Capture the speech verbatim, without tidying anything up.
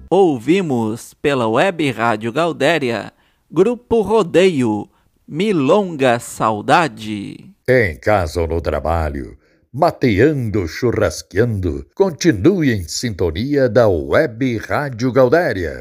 Ouvimos pela Web Rádio Gaudéria, Grupo Rodeio, Milonga Saudade. Em casa ou no trabalho, mateando, churrasqueando, continue em sintonia da Web Rádio Gaudéria.